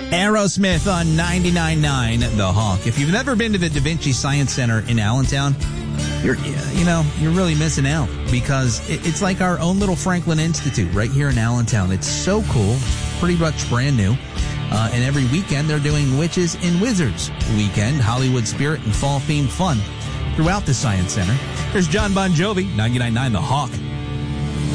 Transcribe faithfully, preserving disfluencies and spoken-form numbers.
Aerosmith on ninety-nine point nine The Hawk. If you've never been to the Da Vinci Science Center in Allentown, you're, you know, you're really missing out, because it's like our own little Franklin Institute right here in Allentown. It's so cool, pretty much brand new. Uh, and every weekend they're doing Witches and Wizards weekend, Hollywood spirit and fall themed fun throughout the Science Center. There's John Bon Jovi, ninety-nine point nine The Hawk.